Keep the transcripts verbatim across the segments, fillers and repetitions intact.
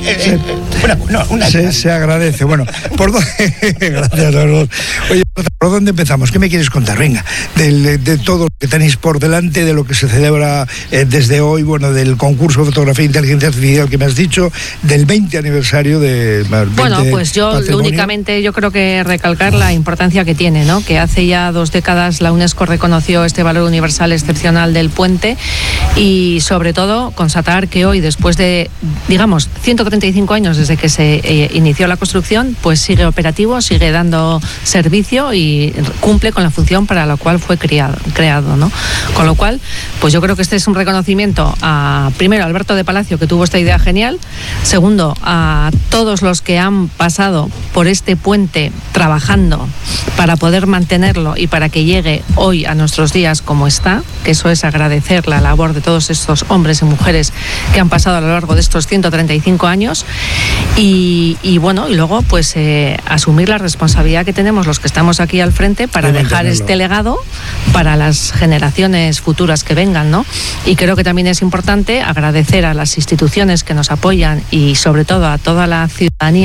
se, una, no, una se, se agradece. Bueno, ¿por dónde? Gracias a los dos. Oye, ¿por dónde empezamos? ¿Qué me quieres contar? Venga, de, de todo lo que tenéis por delante, de lo que se celebra eh, desde hoy, bueno, del concurso de fotografía e inteligencia artificial que me has dicho, del veinte aniversario de... veinte bueno, pues yo patrimonio. únicamente yo creo que recalcar la importancia que tiene, ¿no? Que hace ya dos décadas la UNESCO reconoció este valor universal excepcional del puente y sobre todo constatar que hoy, después de, digamos, ciento treinta y cinco años desde que se eh, inició la construcción, pues sigue operativo, sigue dando servicio y cumple con la función para la cual fue creado, creado, ¿no? Con lo cual, pues yo creo que este es un reconocimiento a, primero, a Alberto de Palacio, que tuvo esta idea genial, segundo, a todos los que han pasado por este puente trabajando para poder mantenerlo y para que llegue hoy a nuestros días como está, que eso es agradecer la labor de todos estos hombres y mujeres que han pasado a lo largo de estos ciento treinta y cinco años y, y bueno, y luego pues eh, asumir la responsabilidad que tenemos los que estamos aquí al frente para de dejar este legado para las generaciones futuras que vengan, ¿no? Y creo que también es importante agradecer a las instituciones que nos apoyan y sobre todo a toda la ciudadanía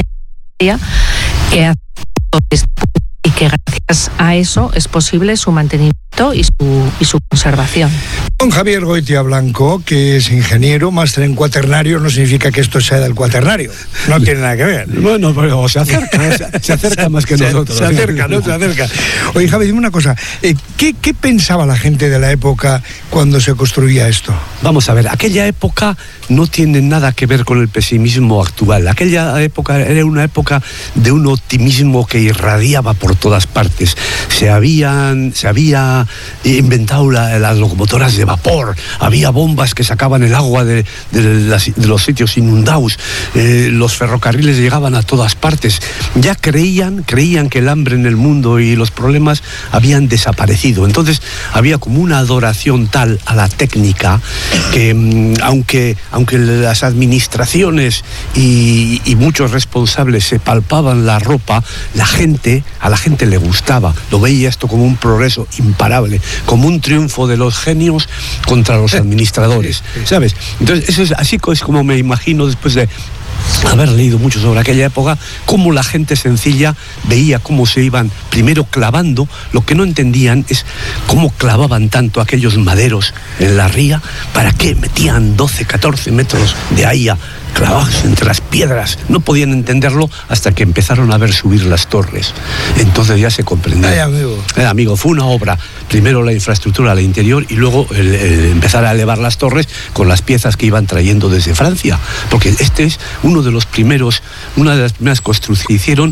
que hace esto y que gracias a eso es posible su mantenimiento y su, y su conservación. Don Javier Goitia Blanco, que es ingeniero, máster en cuaternario, no significa que esto sea del cuaternario, no tiene nada que ver. Bueno, pero se acerca, se, se acerca más que se, nosotros. Se acerca, no se acerca. Oye, Javi, dime una cosa, eh, ¿qué, ¿qué pensaba la gente de la época cuando se construía esto? Vamos a ver, aquella época no tiene nada que ver con el pesimismo actual. Aquella época era una época de un optimismo que irradiaba por todas partes. Se habían, se había inventado la, las locomotoras de vapor, había bombas que sacaban el agua de, de, las, de los sitios inundados, eh, los ferrocarriles llegaban a todas partes. Ya creían, creían que el hambre en el mundo y los problemas habían desaparecido. Entonces había como una adoración tal a la técnica que aunque, aunque las administraciones y, y muchos responsables se palpaban la ropa, la gente, a la gente le gustaba, lo veía esto como un progreso imparable, como un triunfo de los genios contra los administradores, ¿sabes? Entonces eso es así es como me imagino después de haber leído mucho sobre aquella época, cómo la gente sencilla veía cómo se iban primero clavando. Lo que no entendían es cómo clavaban tanto aquellos maderos en la ría, para qué metían doce, catorce metros de ahí clavados entre las piedras. No podían entenderlo hasta que empezaron a ver subir las torres. Entonces ya se comprendió. Ay, amigo. Eh, amigo, fue una obra, primero la infraestructura al interior y luego el, el empezar a elevar las torres con las piezas que iban trayendo desde Francia, porque este es uno de los primeros, una de las primeras construcciones que hicieron